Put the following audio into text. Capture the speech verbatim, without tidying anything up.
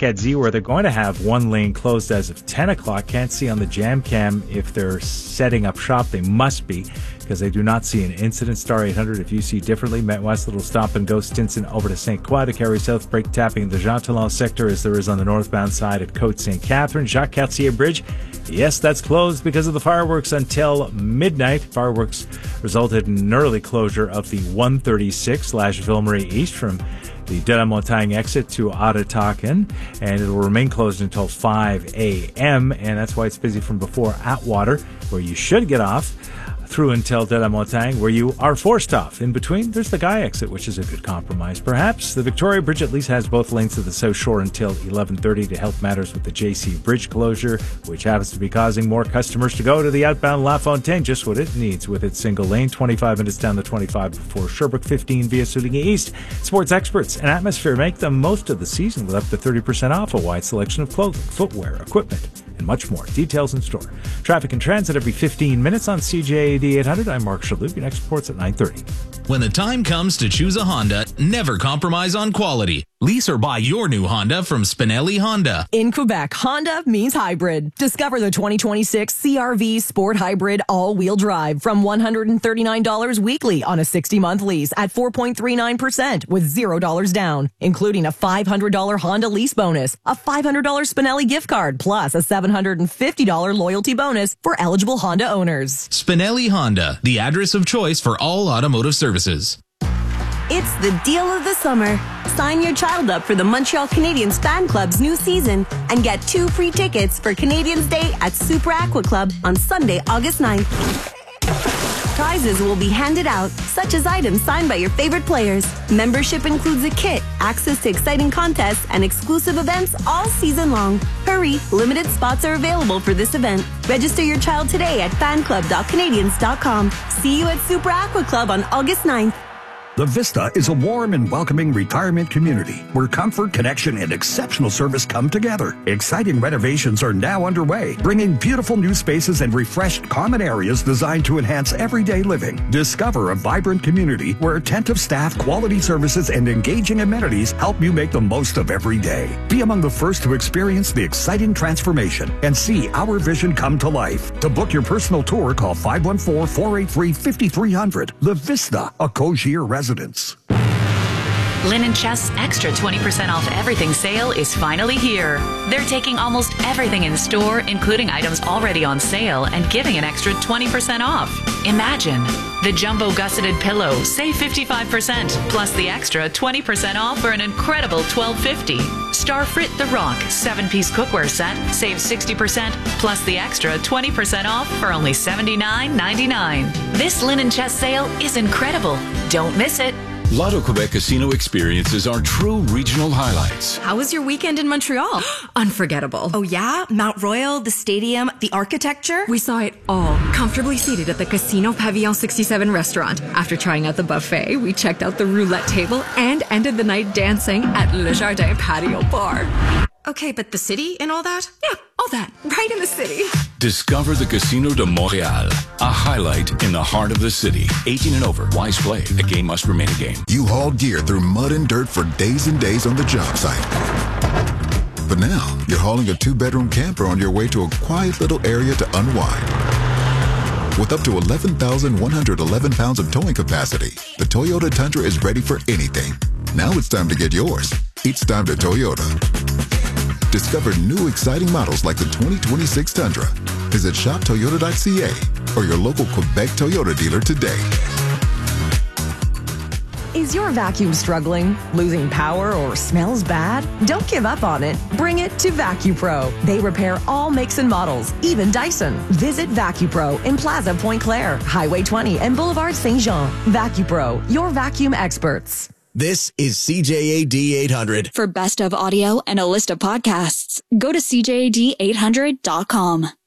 Acadie, where they're going to have one lane closed as of ten o'clock. Can't see on the jam cam if they're setting up shop. They must be, because they do not see an incident. Star eight hundred if you see differently. Met West, little stop and go. Stinson over to Saint Croix to carry south. Brake tapping in the Jean Talon sector as there is on the northbound side at Côte Saint Catherine. Jacques Cartier Bridge, yes, that's closed because of the fireworks until midnight. Fireworks resulted in an early closure of the one thirty-six slash Ville-Marie East from the De La Montagne exit to Ottawakan, and it will remain closed until five a.m., and that's why it's busy from before Atwater, where you should get off, through until De La Montagne, where you are forced off. In between, there's the Guy exit, which is a good compromise, perhaps. The Victoria Bridge at least has both lanes to the South Shore until eleven thirty to help matters with the J C Bridge closure, which happens to be causing more customers to go to the outbound La Fontaine, just what it needs with its single lane. twenty-five minutes down the twenty-five before Sherbrooke, fifteen via Souligny East. Sports experts and Atmosphere make the most of the season with up to thirty percent off a wide selection of clothing, footwear, equipment, and much more. Details in store. Traffic and transit every fifteen minutes on C J A D eight hundred. I'm Mark Shalhoub. Your next report's at nine thirty. When the time comes to choose a Honda, never compromise on quality. Lease or buy your new Honda from Spinelli Honda. In Quebec, Honda means hybrid. Discover the twenty twenty-six C R V Sport Hybrid all-wheel drive from one hundred thirty-nine dollars weekly on a sixty-month lease at four point three nine percent with zero dollars down, including a five hundred dollars Honda lease bonus, a five hundred dollars Spinelli gift card, plus a seven hundred fifty dollars loyalty bonus for eligible Honda owners. Spinelli Honda, the address of choice for all automotive services. It's the deal of the summer. Sign your child up for the Montreal Canadiens Fan Club's new season and get two free tickets for Canadiens Day at Super Aqua Club on Sunday, August ninth. Prizes will be handed out, such as items signed by your favorite players. Membership includes a kit, access to exciting contests, and exclusive events all season long. Hurry, limited spots are available for this event. Register your child today at fan club dot canadiens dot com. See you at Super Aqua Club on August ninth. The Vista is a warm and welcoming retirement community where comfort, connection, and exceptional service come together. Exciting renovations are now underway, bringing beautiful new spaces and refreshed common areas designed to enhance everyday living. Discover a vibrant community where attentive staff, quality services, and engaging amenities help you make the most of every day. Be among the first to experience the exciting transformation and see our vision come to life. To book your personal tour, call five one four, four eight three, five three zero zero. The Vista, a Cogier residence. Linen Chest's extra twenty percent off everything sale is finally here. They're taking almost everything in store, including items already on sale, and giving an extra twenty percent off. Imagine the jumbo gusseted pillow, save fifty-five percent, plus the extra twenty percent off for an incredible twelve fifty. Starfrit the Rock seven-piece cookware set, save sixty percent, plus the extra twenty percent off for only seventy-nine ninety-nine. This Linen Chest sale is incredible. Don't miss it. Lotto Quebec casino experiences are true regional highlights. How was your weekend in Montreal? Unforgettable. Oh yeah? Mount Royal, the stadium, the architecture? We saw it all, comfortably seated at the Casino Pavillon sixty-seven restaurant. After trying out the buffet, we checked out the roulette table and ended the night dancing at Le Jardin Patio Bar. Okay, but the city and all that? Yeah, all that. Right in the city. Discover the Casino de Montréal, a highlight in the heart of the city. eighteen and over. Wise play. A game must remain a game. You hauled gear through mud and dirt for days and days on the job site. But now, you're hauling a two-bedroom camper on your way to a quiet little area to unwind. With up to eleven thousand one hundred eleven pounds of towing capacity, the Toyota Tundra is ready for anything. Now it's time to get yours. It's time to Toyota. Discover new exciting models like the twenty twenty-six Tundra. Visit shop toyota dot c a or your local Quebec Toyota dealer today. Is your vacuum struggling, losing power, or smells bad? Don't give up on it. Bring it to VacuPro. They repair all makes and models, even Dyson. Visit VacuPro in Plaza Pointe Claire, Highway twenty, and Boulevard Saint-Jean. VacuPro, your vacuum experts. This is C J A D eight hundred. For best of audio and a list of podcasts, go to C J A D eight hundred dot com.